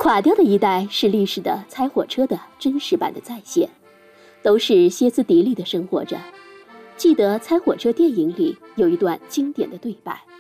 垮掉的一代是历史的猜火车的真实版的再现，都是歇斯底里的生活着。记得《猜火车》电影里有一段经典的对白：